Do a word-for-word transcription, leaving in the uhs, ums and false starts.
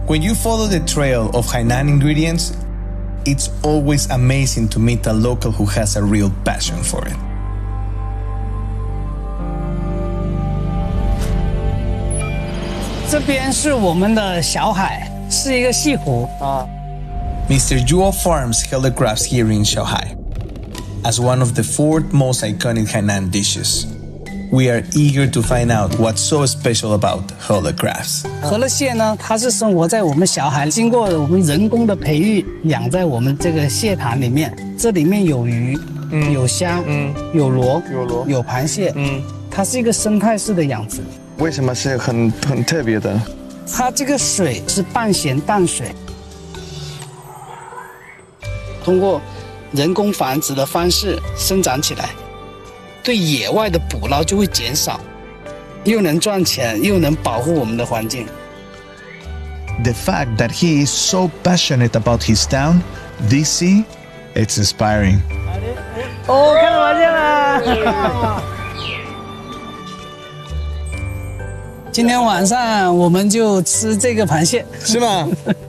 When you follow the trail of Hainan ingredients, it's always amazing to meet a local who has a real passion for it. 这边是我们的小海，是一个西湖啊。 Mister Zhuo Farms held the crabs here in Shanghai as one of the four most iconic Hainan dishes. We are eager to find out what's so special about Hele crabs. 河勒蟹呢，它是生活在我们小海，经过我们人工的培育，养在我们这个蟹塘里面。这里面有鱼，嗯，有虾，嗯，有螺，有螺，有螃蟹，嗯，它是一个生态式的养殖。 为什么是很很特别的？ 它这个水是半咸淡水，通过人工繁殖的方式生长起来。对野外的捕捞就会减少，又能赚钱，又能保护我们的环境。 The fact that he is so passionate about his town, D C, it's inspiring. 哦，看到螃蟹了！今天晚上我们就吃这个螃蟹， 是吗？